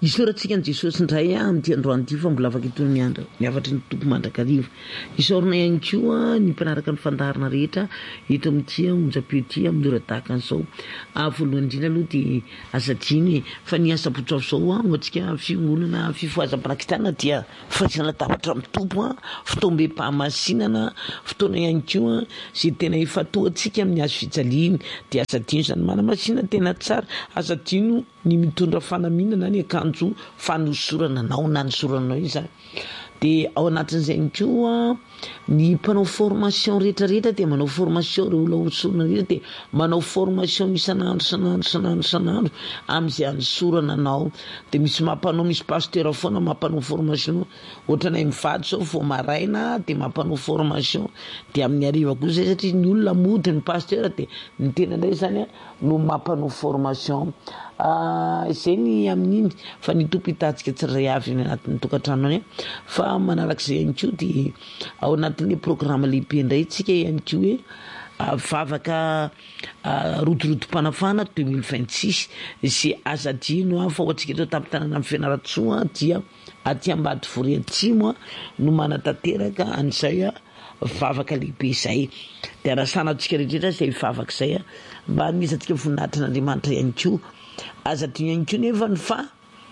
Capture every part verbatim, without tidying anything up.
Isaorantsika ny Jesosy ndray amin'ity androany ity fa mbola afaka itony miandra miafatry ny tompo mandrakariva. Isaorana ihany koa ny mpanaraka ny fandaharana rehetra eto amin'ity onjam-peo ty amin'ny ora tahaka an'izao. Voalohany indrindra aloha dia azadiny fa ny asabotra zao ho antsika fiangonana fifohazam-panakitana dia fahaizana latabatra amin'ny tompo a fotoam-be-pahamasinana fotoana ihany koa zay tena efa toantsika amin'ny hazo fijaliana dia azadino zany manamasinana tena tsara. Azadino ny mitondra fanaminana ny akanjo fanosorana nao na nosoranao izany. De ao anatin'izay ihany koa ny mpanao formation rehetrarehetra dia manao formation reo olona hosorana rehetra dia manao formation isan'andro isan'andro isan'andro isan'andro amin'izay anosorana anao. De misy mampanao misy pasteur foana mampanao formation ohatranay mivady zao vao maraina de mampanao formation de amin'ny hariva koa zay satria ny olona mody ny pasteur de ny tena indray zany no mampanao formation. Izay ny amin'iny fa ny tompo hitantsika tsirairay avy ny anatin'ny tokantrano any fa manarak'izay ihany koa dia ao anatin'le programme lehibe indray tsika ihany koa hoe vavaka rodorotom-panafana deux mille vingt-six zay azadino fa ho antsika eto tampon-tanàna amin'ny Fianaratsoa dia aty Ambadivory Atsimo no manatanteraka an'izay vavaka lehibe izay. De arasana antsika rehetrarehetra izay vavaka izay mba hanomezantsika voninahitra n'Andriamanitra ihany koa. Azadino ihany koa nefa ny fa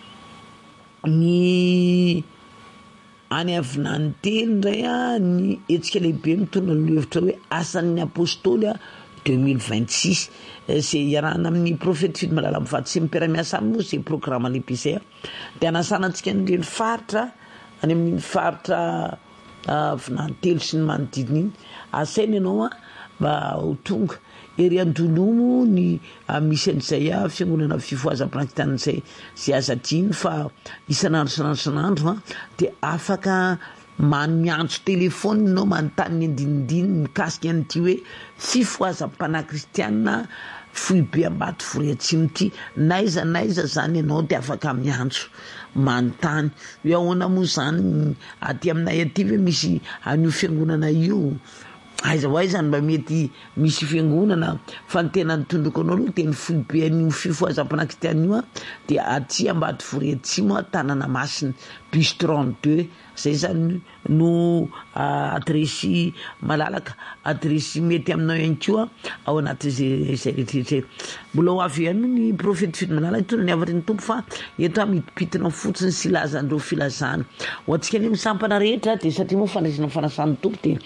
ny any avinany telo indray a ny hetsika lehibe mitondra ny hevitra hoe asan'ny apôstôly deux mille vingt-six zay iarahana amin'ny profety Fidy Malala mivady sy mipiara-miasa aminy zay programme lehibe izay a. De anasana antsika n'ireny faritra any amin'ny faritra avinany telo sy ny manodidina iny asaina ianao a mba ho tonga ery Andolomo ny misy an'izay a fiangonana fifohazam-panakitana izay zay azadino fa isan'andro isan'andro isan'andro a de afaka miantso telefony ianao manontany ny andinindiny mikasika an'ity hoe fifohazam-panakristiana Foibe Ambadivory Atsimo ity naiza naiza zany ianao de afaka miantso manontany hoe ahoana moa zany aty aminay aty ve misy an'io fiangonana io aiza ho aiza mba mety misy fiangonana fa ny tena nitondroko anao aloha de ny Foibe an'io fifohazam-panakristiana io a de aty Ambadivory Atsimo Tanànamasina bus trente-deux zay zany no adresy malalaka adresy mety aminao ihany koa ao anatin'izay zay rehetrarehetra. Mbola ho avy ihany ny profety Fidy Malala itony ny avatry ny tompo fa eto mipitina fotsiny sy lazandreo filazana ho antsika ny misampana rehetra de satria moa fandraisana fanasan'ny tompo de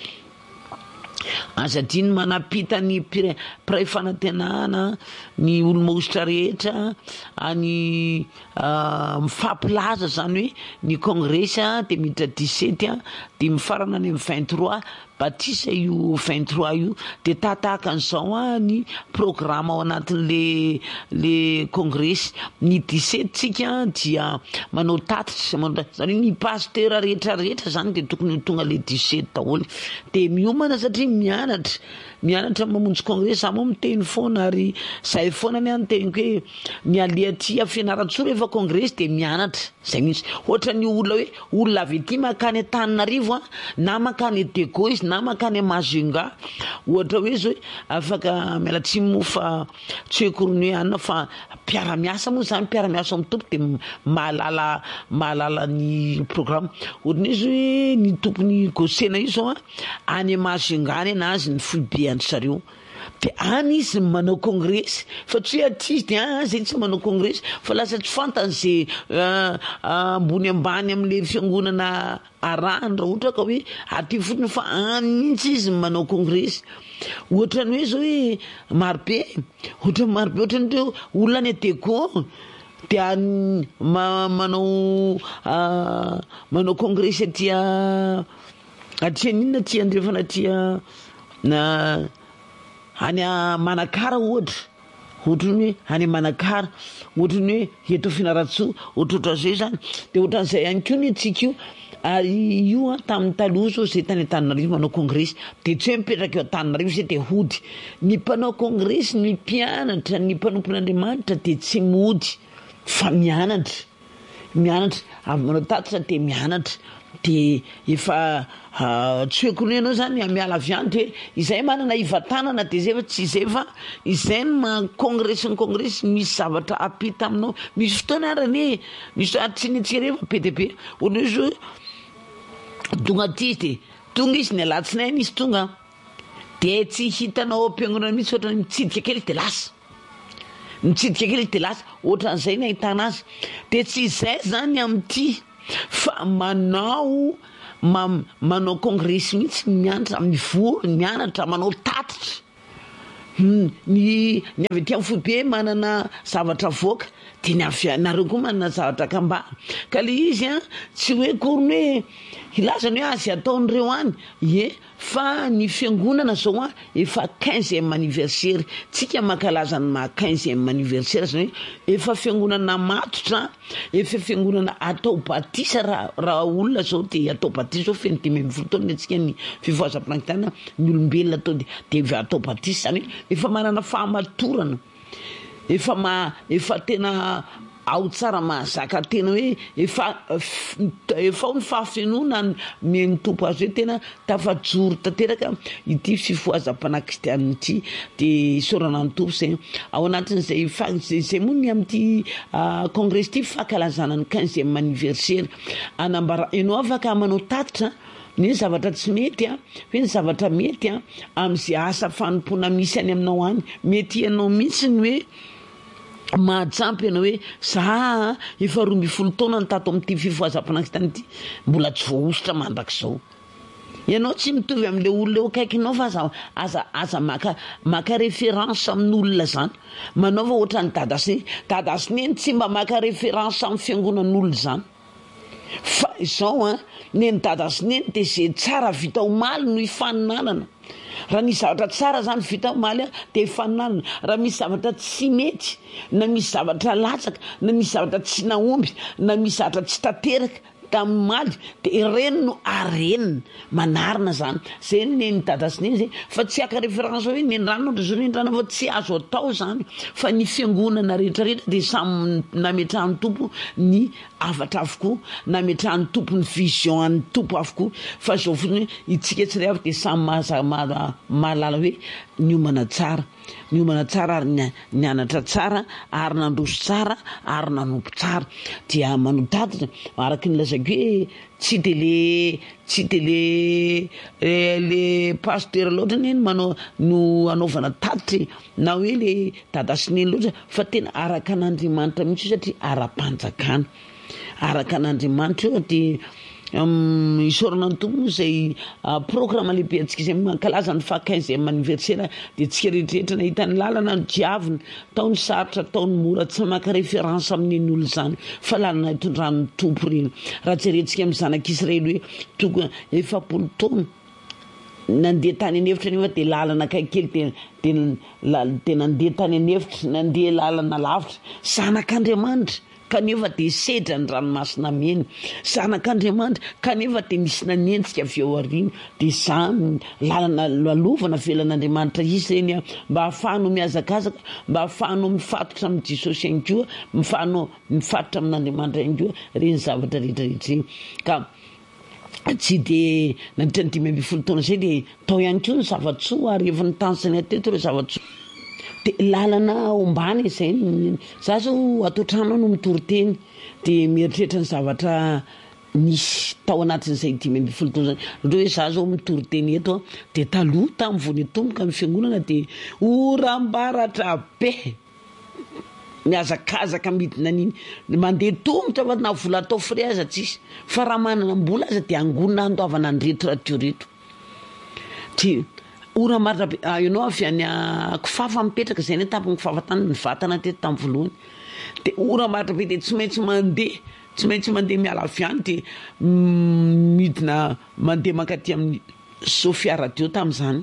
azadino manapita ny pray fanantenana ny olo-maositra rehetra any mifampilaza zany hoe ny congrès de miditra dix-sept de mifarana any amin'ny vingt-trois batisa io vingt-trois io de tatahaka an'izao a ny programme ao anatin'le le congrès. Ny dix-sept tsika dia manao tatitra manao zany ny pasteur rehetra rehetra zany de tokony tonga le dix-sept daholo de miomana satria mianatra mianatra mamonjy congrès za moa miteny foana ary zay foana ny anteniko hoe ny alehatria Fianaratsoa rehefa congrès de mianatra zay mihitsy ohatra ny olona hoe olona avy ety makany Antananarivo a na makany Degois na makany Majunga ohatra hoe zao afaka mialatsiny fa tsy ekorony anna fa mpiara-miasa moa zany mpiara-miasa amin'ny tompo de mahalala mahalala ny programme ohatra ny hoe ny tompony Gosena io zao a any Majunga any na azy ny Foibe andry zareo de any izy manao congrès fa tsy hoe aty izy de ah zay tsy manao congrès fa lasa tsy fantany zay ambony ambany amin'le fiangonana arahana ohatra ka hoe aty fotony fa any mihitsy izy manao congrès. Ohatra ny hoe zao hoe marobe ohatra marobe ohatra n'ireo olona any Dego de any manao manao congrès atia aty aninona aty andrefana atia na any Manakara ohatra ohatra ny hoe any Manakara ohatra ny hoe eto Fianaratsoa ohatrohatra zay zany de ohatran'izay ihany koa ny atsika io ary io a tamin'ny taloha zao zay tany Antananarivo manao congrès de tsy hoe mipetraka eo Antananarivo zay de hody ny mpanao congrès ny mpianatra ny mpanompon'Andriamanitra de tsy mody fa mianatra mianatra avy manao tatitra de mianatra de efa tsy hoe kono ianao zany amiala vianty hoe izay manana ivatanana de zay fa tsy zay fa izay no macongrès ny congrès misy zavatra apita aminao. Misy fotoana arany hoe misy atsinitsika rehefa be de be ohatra hoe zao tonga ty de tonga izy ny alatsinainy izy tonga de tsy hitanao am-piangonana mihitsy ohatra mitsidika kely de lasa mitsidika kely de lasa ohatran'izay ny ahitana azy. De tsy izay zany am'ty fa manao ma manao congrès mihitsy mianatra mivory mianatra manao tatitra ny ny avy aty amin'ny foibe manana zavatra voaka de ny avy nareo koa manana zavatra kamba ka le izy a tsy hoe korony hoe ilazany hoe azy ataon'ireo any ye fa ny fiangonana zao a efa quinzième anniversaire tsika mankalaza ny ma quinzième anniversaire zany hoe efa fiangonana matotra efa fiangonana atao batisa raha raha olona zao de atao batisa zao feno dimy ambin'ny folo taona atsika ny fivoazam-panantenana ny olombelona atao de de atao batisa zany efa manana fahamatorana efa ma efa tena ao tsara mahazaka tena hoe efa efa ao ny fahafenona miain'ny tompo azy hoe tena tafajoro tanteraka ity fifoazam-pana-kristianina ity de isaorana ny tompo zay ao anatin'izay fa zay moa ny am'ty congrès ty fankalazana ny quinzième anniversaire anambara ianao afaka manao tatitra ny zavatra tsy mety a hoe ny zavatra mety a am'izay asa fanompona misy any aminao any mety ianao mihitsy ny hoe mahajampy ianao hoe za efa roa mby folo taona ny tato am'ty fifoazam-pana-kristianina ity mbola tsy voaositra mandrak'izao. Ianao tsy mitovy am'le olona eo akaikinao fa aza aza aza maka maka référence amin'olona zany manaova ohatra ny dadasiny dadasiny tsy mba maka référence amin'ny fiangonan'olona zany fa izao a ny dadasiny de zay tsara vita omaly no ifaninanana raha misy zavatra tsara zany vita omaly a de ifaninanana raha misy zavatra tsy mety na misy zavatra latsaka na misy zavatra tsy naomby na misy zavatra tsy tanteraka tamimaly de ireny no arenina manarina zany zay ny nydadasineny zay fa tsy aka référence hoe nendrano ohatra zao nendrano fa tsy azo atao zany fa ny fiangonana rehetrarehetra de samy nametrahan'ny tompo ny avatra avokoa nametrahan'ny tompo ny vision an'ny tompo avokoa fa zao fotsiny hoe itsika tsy ray avy de samy mahaza mahalala hoe niomana tsara niomana tsara ary nianatra tsara ary nandroso tsara ary nanompo tsara dia manotatitra araky ny lazako hoe tsy de le tsy de le le pasteur loatra ny manao no anaovana tatitra na hoe le dadasineny loatra fa tena araka an'Andriamanitra mihitsy satria ara-panjakana araka an'Andriamanitra io de isaorana ny tompo zay programme lehibe antsika izay mankalaza ny fa quinzième anniversaire de tsika rehetrarehetra nahita ny lalana ny diavina taony sarotra taony mora tsy maka référence amin'iny olo zany fa lalana hitondran'ny tompo reny raha jerentsika amin'ny zanak'Israely hoe tonga efapolo taona nandeha tany anevitra nefa de lalana kaikely de de de nandeha tany anevitra nandeha lalana lavitra zanak'Andriamanitra kanefa de sedra ny ranomasina mena zanak'Andriamanitra kanefa de misy nanentsika avy ao aoriana de zany lalana lalovana velan'Andriamanitra izy reny mba hahafahanao miazakazaka mba hahafahanao mifatotra amin'ny Jesosy ihany koa mifahanao mifatotra amin'Andriamanitra ihany koa reny zavatra rehetrarehetra reny ka tsy de nandritra ny dimy amby folo taona zay de tao ihany koa ny zavatsoa ary efa ny tansany ateto reo zavatsoa de lalana ombany zay za zao ato trano no mitory-teny de mieritreritra ny zavatra nisy tao anatin'izay dimy amby folo taona zany ohatra hoe za zao mitory-teny eto de taloha tamin'ny voany tomboka amin'ny fiangonana de oram-baratra be miazakazaka midina an'iny mandeha tongotra fa na vola atao frais aza tsisy fa raha manana mbola aza de angonina andoavana ny reto raha teo reto ty ora maritra be ianao avy any kifafa mipetraka zay ny tampony kifafa tany ny vatana teto tamin'ny voalohany de ora maritra be de tsy maintsy mandeha tsy maintsy mandeha miala avy any de midina mandeha mankaty amin'ny Sofia radio tamin'izany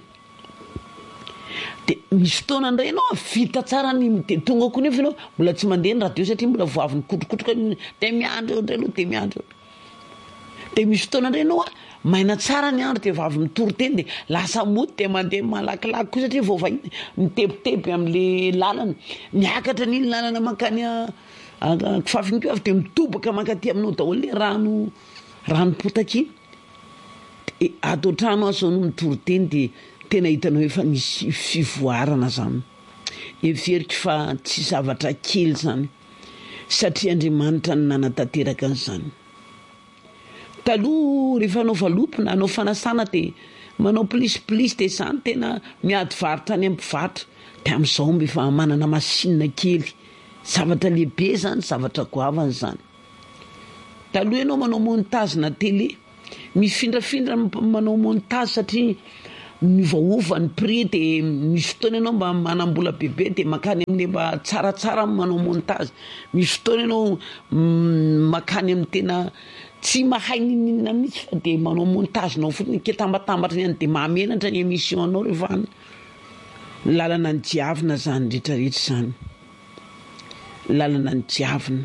de misy fotoana indray ianao vita tsara ny de tonga koa nefa ianao mbola tsy mandeha ny radio satria mbola voaviny kotrokotroka de miandro eo indray aloha de miandro de misy fotoana indray ianao a maina tsara ny andro de vavy mitory teny de lasa mody de mandeha malakilaky koa satria vao vahiny mitebiteby am'le lalana miakatra n'iny lalana mankany kifafiny ko avy de mitobaka mankaty aminao daholo le rano Ranompotaky ato trano aso no mitoroteny de tena hitanao efa nisy fivoarana zany. Everiko fa tsy zavatra kely zany satria Andriamanitra no nanatanteraka an'izany. Taloha rehefa anao valopy na anao fanasana de manao plisiplisy de zany tena miady varotra any am-pivarotra. De amin'izao mba efa manana masinina kely, zavatra lehibe zany, zavatra goavana zany. Taloha ianao manao montage na télé, mifindrafindra manao montage satria miovaova ny prix de misy fotoana ianao mba manambola bebe de makany amin'le mba tsaratsara manao montage. Misy fotoana ianao makany amin'ny tena tsy mahay ninina mihitsy fa de manao montage nao fotsiny ke tambatambatra ihany de mahamenatra ny émission anao rehefa any. Lalana ny diavina zany rehetrarehetra zany. Lalana ny diavina.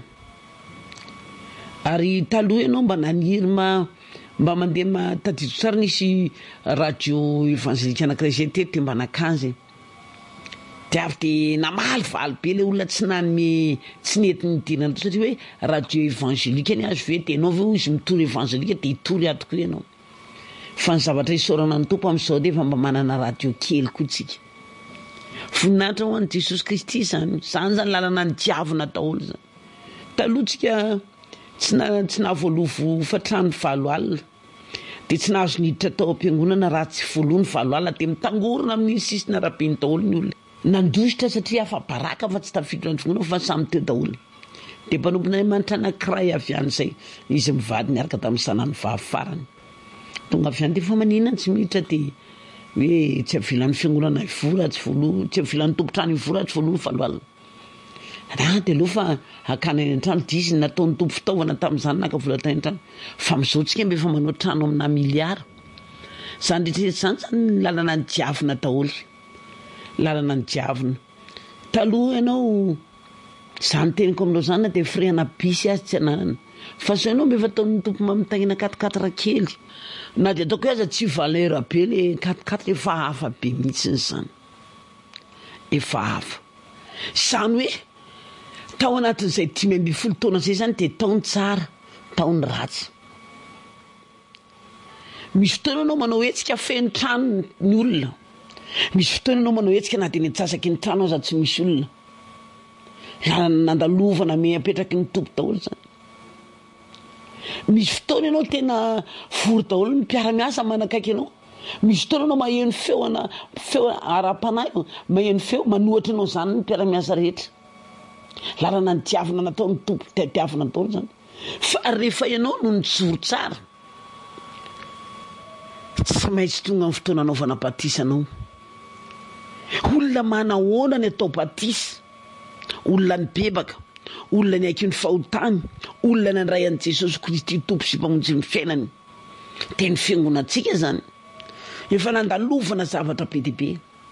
Ary taloha ianao mba naniry ma mba mandeha matadidio tsara nisy radio évangélika anankiray zay teto de mba nakanjy. De avy de namaly valy be le olona tsy nanome tsy nety nidirana satria hoe radio évangélika ny azo ve de ianao ve izy mitory évangélika de hitory ato koa ianao. Fa ny zavatra isaorana ny tompo amin'izao de efa mba manana radio kely koa tsika. Voninahitra ho an'i Jesosy Kristy zany. Zany zany lalana ny diavina daholo zany. Taloha tsika tsy na tsy nahavoalovo fatrany valo alina de tsy nahazo niditra tao am-piangonana raha tsy voaloany valo alina de mitangorona amin'ny sisina rabeny daholo ny olona. Nandositra satria afa baraka fa tsy tafiditra ny fiangonana fa samy teo daholo. De mpanompon'Andriamanitra anankiray avy any zay izy mivady niaraka tamin'ny sanany vavy farany. Tonga avy any de fa maninona tsy miditra de hoe tsy avilan'ny fiangonana ivora tsy voalo tsy avilan'ny tompotrano ivora tsy voaloany valo alina. Ah de aloha fa akany any an-trano diziny nataon'ny tompo fitaovana tamin'izany naka vola tany an-trano. Fa amin'izao tsika mba efa manao trano amina miliara. Zany rehetrarehetra zany zany lalana ny diavina daholo. Lalana ny diavina. Taloha ianao zany teniko aminao zany de frehana bisy azy tsy ananana. Fa zao ianao mba efa ataon'ny tompo mamitangina katikatira kely. Na de ataoko aza tsy valeur be le katikatira efa hafa be mihitsy zany. Efa hafa. Zany hoe tao anatin'izay dimy ambin'ny folo taona zay zany de taony tsara, taony ratsy. Misy fotoana ianao manao hetsika feno trano ny olona. Misy fotoana ianao manao hetsika na de ny antsasaky ny trano aza tsy misy olona. Lalana nandalovana me apetraky ny tompo daholo zany. Misy fotoana ianao tena vory daholo ny mpiara-miasa manakaiky ianao. Misy fotoana ianao maheno feo ana feo ara-panahy, maheno feo manohatra ianao zany ny mpiara-miasa rehetra. Lalana ny diavina nataon'ny tompo diavina daholo zany. Fa rehefa ianao no nijoro tsara, tsy maintsy tonga amin'ny fotoana anaovana batisa anao. Olona manahoana ny atao batisa? Olona ny bebaka, olona ny aiky ny fahotany, olona ny andray an'i Jesosy Kristy tompo sy mpamonjy ny fiainany. De ny fiangonantsika zany efa nandalovana zavatra be dia be.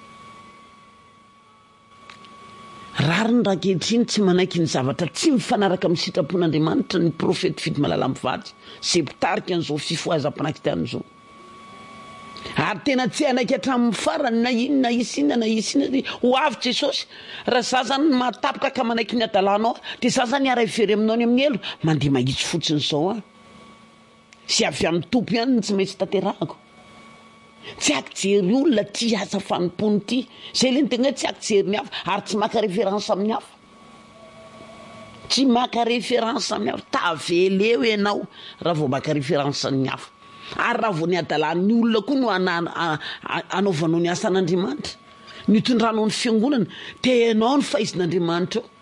Rariny raha ankehitriny tsy manaiky ny zavatra tsy mifanaraka amin'ny sitrapon'Andriamanitra ny profety fidy malala mivady zay mpitarika an'izao fifohazam-panakitany zao. Ary tena tsy anaiky hatramin'ny farany na inona isinna na isinna ho avy Jesosy. Raha za zany mahatapoka ka manaiky ny adalanao de za zany ara ivery aminao ny amin'ny elo mandeha mahitsy fotsiny zao ah. Sy avy amin'ny tompo ihany tsy maintsy tanterahako. Tsy akijery olona ty asa fanompony ty. Zay le ny tegna tsy akijery ny hafa ary tsy maka référence amin'ny hafa. Tsy maka référence amin'ny hafa. Taveleo ianao raha vao maka référence amin'ny hafa. Ary raha vao ny adalan'ny olona koa no anaovanao ny asan'Andriamanitra, ny tondranao ny fiangonana, te ianao ny faizin'Andriamanitra ao.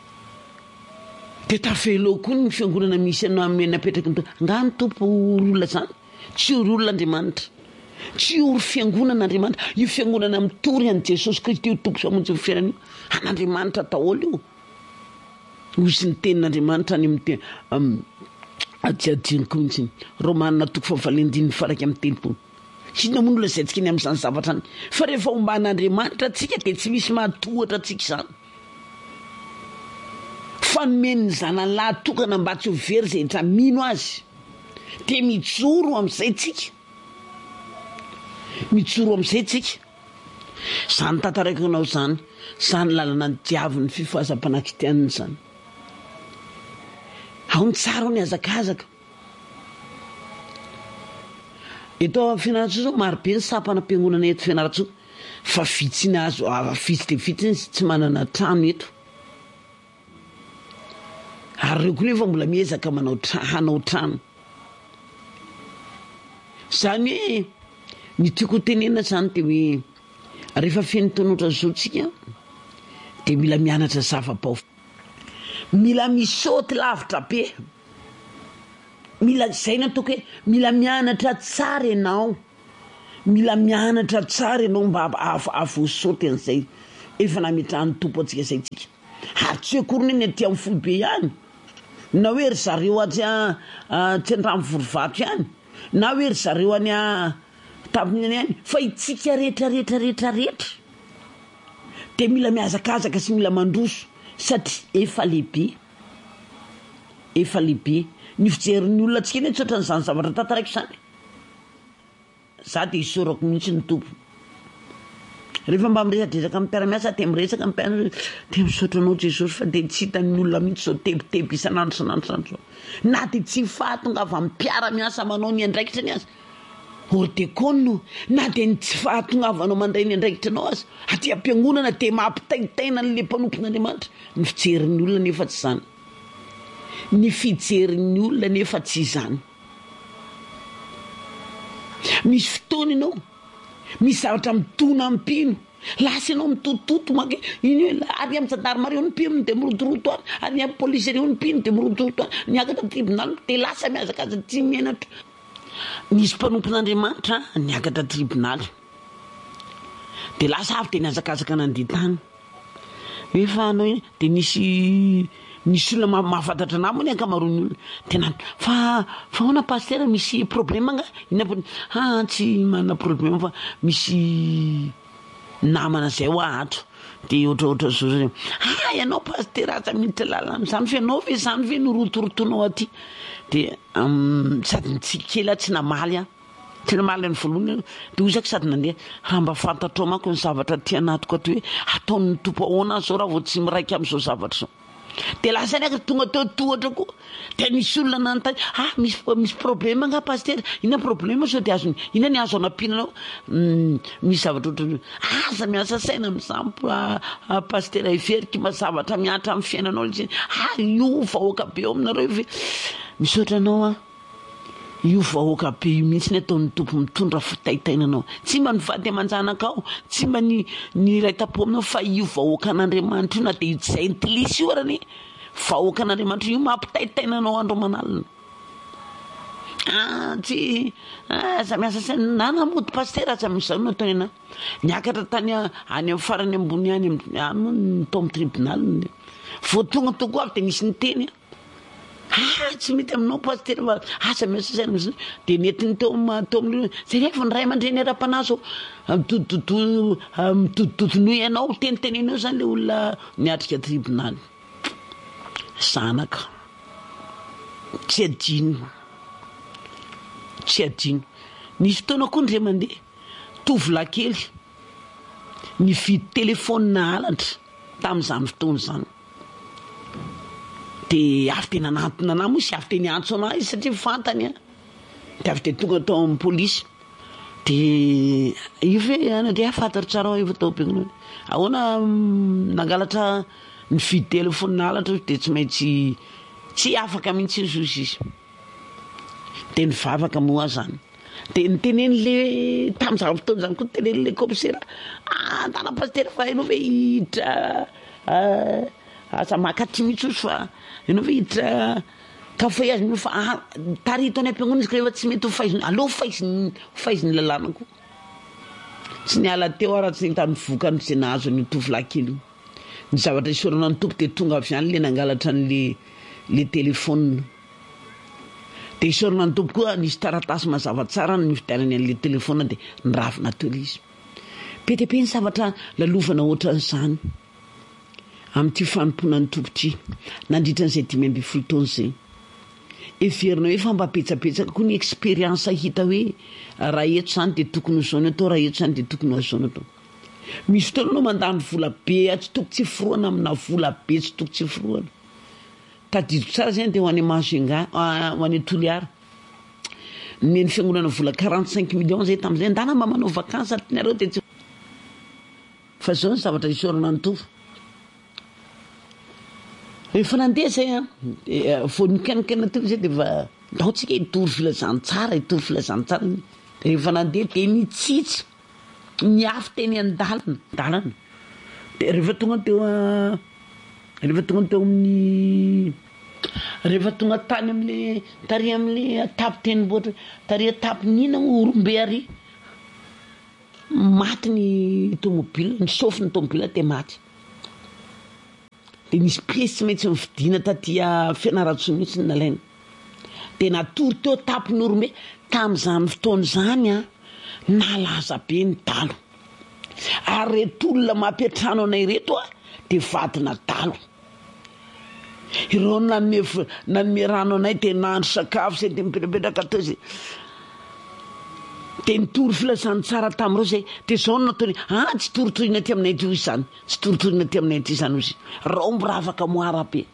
De tavelao koa ny fiangonana misy anao amin'ny napetraky ny tompo. Nga ny tompo olona zany, tsy ory olon'Andriamanitra. Tsy ory fiangonan'Andriamanitra. Io fiangonana mitory an'i Jesosy Kristy io tompo sy mpamonjy ny fiainana io. An'Andriamanitra daholo io. Ozy ny tenin'Andriamanitra any amin'ny adiadiniko mihitsy. Romanina toko fahavalendin'ny faraka amin'ny telopolo. Sina moa olona zay tsika ny amin'izany zavatra any. Fa rehefa omban'Andriamanitra tsika de tsy misy mahatohatra tsika zany. Fanomeny zanany lahy tokana mba tsy ho very zay rehetra mino azy. De mijoro amin'izay tsika. Mijoro amin'izay tsika. Zany tantaraiko anao zany. Zany lalana ny diaviny fifohazam-panakitianiny zany. Ao ny tsara ny azakazaka. eto Fianarantsoa zao maro be ny sapana am-piangonana eto Fianarantsoa fa vitsy ny azo vitsy de vitsy tsy manana trano eto ary reo koa nefa mbola miezaka manao hanao trano zany hoe ny tiako tenena zany de hoe rehefa feno taona zao tsika de mila mianatra zava-bao mila misaoty lavitra be mila zay na toko hoe mila mianatra tsara ianao mila mianatra tsara ianao mba avosaoty an'izay efa nametrahany tompo atsika zay tsika ary tsy hoe kory ny aty amin'ny folo be ihany na hoe ry zareo aty tsy andramo vorovato ihany na hoe ry zareo any tapiny ihany fa itsika rehetra rehetra rehetra rehetra de mila miazakazaka sy mila mandroso satria efa lehibe efa lehibe ny fijerin'ny olona atsika eny tsotra n'izany zavatra tantaraiko zany za de isorako mihitsy ny tompo rehefa mba miresadresaka amin'ny mpiara-miasa de miresaka mpiara de misaotra anao Jesosy fa de tsy hitan'ny olona mihitsy zao tebiteby isanandro sanandro sanandro zao na de tsy fahatonga avy amin'ny mpiara-miasa manao ny andraikitra ny azy ordekôno na de ny tsy fahatonga avanao mandray ny andraikitra anao azy aty am-piangonana de mampitaitaina n'le mpanompon'Andriamanitra ny fijerin'ny olona nefa tsy zany ny fijerin'ny olona nefa tsy zany misy fotoana ianao misy zavatra mitona ampino lasa ianao mitototo make iny hoe ary amin'ny jandarmarie ny mpino de mirotoroto any ary amin'ny poliserie ny mpino de mirotoroto any niakatra tribunal de lasa miazakaza tsy menatra misy mpanompon'Andriamanitra niakatra tribunal de lasa avy de niazakazaka nandeha tany efa anao iny de nisy nisy olona mahafantatra anao moa ny ankamaroan'ny olona tena fa fa hoana pasteur misy problème nga ina ah tsy manana problème fa misy namana zay ho ahatro de otra otra zao ah ianao pasteur aza miditra lalana zany fe anao ve zany ve norotorotonao aty de sady nitsikela tsy namaly a tsy namaly ny voalohany de ozaka sady nandeha raha mba fantatrao manko ny zavatra tianatoko ato hoe ataon'ny tompo ahoana zao raha vao tsy miraika am'izao zavatra zao de lasa ny aka tonga teo tohatra koa de misy olona nanontany ah misy misy problème nga pasteur ina problème sao de azony ina ny azo anapinanao misy zavatra ohatry aza miasa saina am'izampo pasteur iveriky mazavatra miatra amin'ny fiainanao litsy ah io vahoaka be eo aminareo ve misaotra anao a io vahoaka be io mihitsy ny ataon'ny tompo mitondra fitaitainanao tsy mba nivady amanjanakao tsy mba ny ny ray tapo aminao fa io vahoaka an'Andriamanitra io na de zay ntilisy io arany vahoaka an'Andriamanitra io mampitaitainanao andro manalina ah tsy aza miasa saina na namody pasteur aza am'izao no ataony ana niakatra tany any amin'ny farany ambony any any tao amin'ny tribunal vao tonga tokoa avy de misy niteny ah tsy mety aminao pasteur fa asa miasa saina de netiny teo teo amin'ny zay rehefa ny ray aman-dreny ara-panahy zao mitototo mitototonoy ianao tenitenenao zany le olona niatrika tribunal zanaka tsy adino tsy adino nisy fotoana koa ndray mandeha tovolahy kely nividy telefôny na halatra tamin'izany fotoana zany de avy tena nanantona anahy moa sy avy teny antso anahy izy satria fantany a de avy de tonga tao amin'ny polisy de io ve anandre afantatro tsara ho efa tao am-piangonana ahoana nangalatra nividy telefôny na halatra de tsy maintsy tsy afaka mihitsy izy izy izy de nivavaka moa zany de niteneny le tamin'izany fotoana zany koa niteneny le commissaire ah tana pasteur fa ianao ve hiditra asa makaty mihitsy ozy fa ianao ve hiditra ka faiazy mio fa tarito any am-piangonana izy ka rehefa tsy mety ho faiziny aleo faiziny faiziny lalàna koa tsy niala teo ara tsy nitany vokany zay nahazo ny tovolahy kely ny zavatra isorana ny tompo de tonga avy any le nangalatra n'le le telefôna de isorana ny tompo koa nisy taratasy mazava tsara ny fidianany an'le telefôna de niravina teo le izy be de be ny zavatra lalovana ohatran'izany amin'ity fanompona ny tompo ty nandritra n'izay dimy amby folo taona zay everina hoe fa mba petsapetsaka koa ny expérience hita hoe raha eto zany de tokony ho zaony atao raha eto zany de tokony ho azaony atao misy fotoana anao mandany vola be tsy toko tsy foroana amina vola be tsy toko tsy foroana tadido tsara zany de ho any Majunga ho any Toliara ny fiangonana vola quarante-cinq millions zay tamin'izay ndana mba manao vacances artinareo de fa zao ny zavatra isorana nytovy rehefa nandeha zay a vonikanikana tovy zay de va ndaotsika hitory filazany tsara hitory filazany tsara rehefa nandeha de mitsitsy miafy teny an-dalana dalana de rehefa tonga teo rehefa tonga teo amin'ny rehefa tonga tany am'le tary am'le atapy teniboatra tary atapy nina orombe ary maty ny tomobile ny sofy ny tomobile de maty de nisy piesy tsy maintsy mifidina tatia fianarantsoa mihitsy ny nalaina de natory teo tapy ny orombe tam'izany fotoana zany a nalaza be ny dalo ary reto olona mampiatrano anay reto a de vadina dalo ireo nanome nanome rano anay de nandro sakafo zay de mipetrapetraka teo zay de nitory filazany tsara tamin'ireo zay de zao no nataony ah tsy toritorina ty aminay ty hoy zany tsy toritorina ty aminay ty zany ozy rombo raha afaka moara be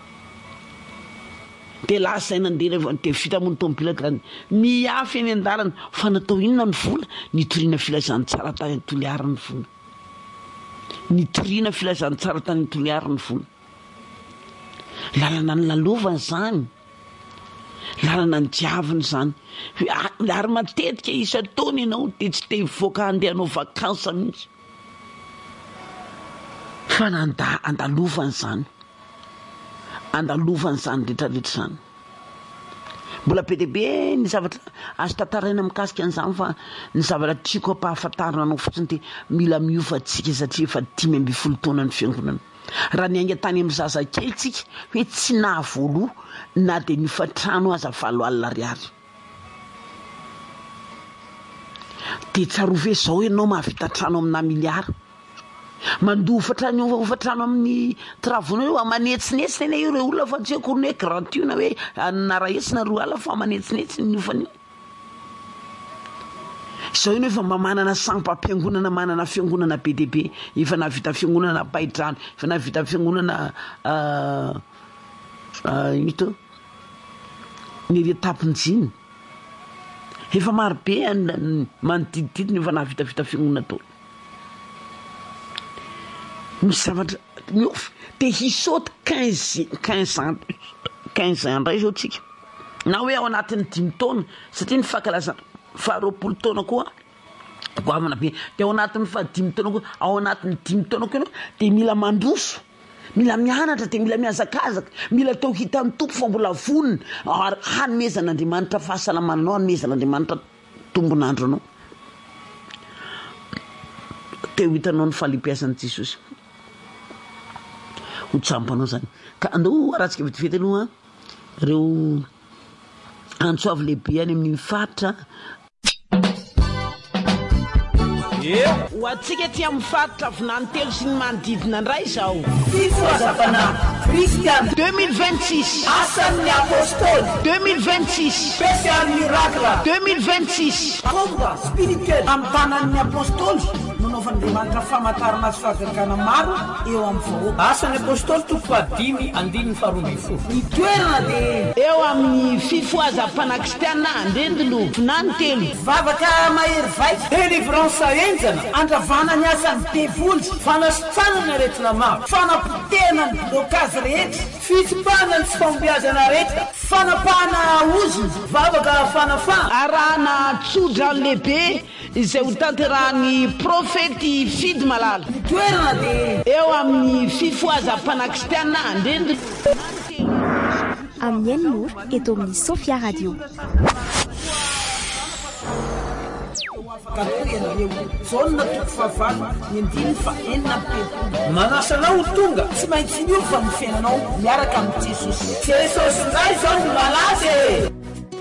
de lasa nandeha de vita mony tomobile grany miafy eny an-dalana fa natao inona ny vola nitoriana filazany tsara tany toliary ny vola nitoriana filazany tsara tany toliary ny vola lalana ny lalovany zany lalana ny diaviny zany ary matetika isa taona ianao de tsy te hivoaka andeha hanao vakansa mihitsy fa nanda andalovany zany andalovany zany rehetrarehetra zany mbola be deaibe ny zavatra azo tantaraina mikasika an'izany fa ny zavatra tiako ampahafantarina anao fotsiny de mila miofatsika satria efa dimy amby folo taona ny fiangonana raha ny ainga tany amin'ny zazakely tsika hoe tsy nahavoaloha na de nifatrano aza valo alina ariary de tsarove zao ianao mahavita trano amina miliara mandoa fatrano fatrano amin'ny travaux io amanetsinetsy tena io reo olona fa tsy hoe kory hoe gratuit na hoe naraesina roa ala fa amanetsinetsy ny ofany zao iny efa mba manana sampam-piangonana manana fiangonana be deaibe efa navita fiangonana baidrano efa navita fiangonana ito ny retapinjiny efa marobe manodidididiny efa navitavita fiangonana tao misy zavatra miofy de hisaoty quinze quinze ans quinze ans ndray zao tsika na hoe ao anatin'ny dimy taona satria ny fankalazana faharoapolo taona koa goavana be de ao anatin'ny fahadimy taona koa ao anatin'ny dimy taona koa ianao de mila mandroso mila mianatra de mila miazakazaka mila tao hita ny tompo fa mbola vonina ary hanomezan'Andriamanitra fahasalamananao hanomezan'Andriamanitra tombonandro anao teo hitanao ny fahalimpiasan'i Jesosy ho tsampanao zany ka andao aratsika vetivety aloha reo antsoavy lehibe any amin'ny faritra ho atsika ty amin'ny faritra vinany telo sy ny manodidina ndray zao fifoazapana Christian deux mille vingt-six asan'ny apôstôly deux mille vingt-six spécial miracle deux mille vingt-six combat spirituel amin'ny tanan'ny apôstôly nanaovan'Andriamanitra famantarana azy fahagaragana maro eo amin'ny vahoaka asan'ny apôstôly toko fahadimy andininy faharoa ambin'ny folo ny toerana de eo amin'ny fifoazam-pana kristiana andendilo vinany telo vavaka mahery vai délivrance enjana andravana ny asan'ny devoly fanasitsanana rehetra maro fanapotena ny blokazy rehetra fitsipahana ny tsy fambiazana rehetra fanapahana ozony vavaka fanafana arahana tsodrany lehibe izay ho tanterahan'ny profety Fidy Malala ny toerana de eo amin'ny fifoazam-pana kristiana andendilo amin'ny N-Mour eto amin'ny Sophia Radio. Zona toko fahavalo ny andiny fa enina ampepo manasanao ho tonga tsy maintsy miova ny fiainanao miaraka amin'ny Jesosy Jesosy ndray zao ny malaza